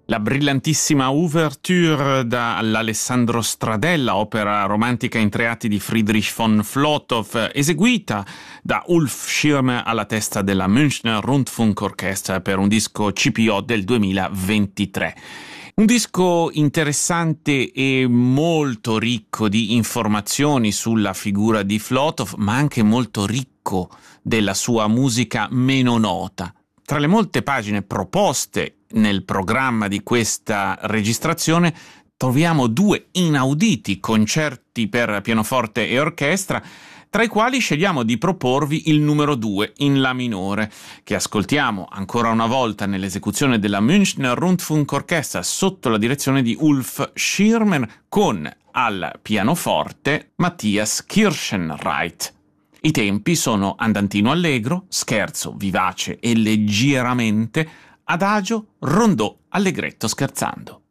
La brillantissima Ouverture dall'Alessandro Stradella, opera romantica in 3 atti di Friedrich von Flotow, eseguita da Ulf Schirmer alla testa della Münchner Rundfunkorchester per un disco CPO del 2023. Un disco interessante e molto ricco di informazioni sulla figura di Flotow, ma anche molto ricco della sua musica meno nota. Tra le molte pagine proposte nel programma di questa registrazione troviamo 2 inauditi concerti per pianoforte e orchestra, tra i quali scegliamo di proporvi il numero 2 in La minore, che ascoltiamo ancora una volta nell'esecuzione della Münchner Rundfunkorchester sotto la direzione di Ulf Schirmer con al pianoforte Matthias Kirschenreit. I tempi sono andantino allegro, scherzo vivace e leggeramente, adagio, rondò allegretto scherzando.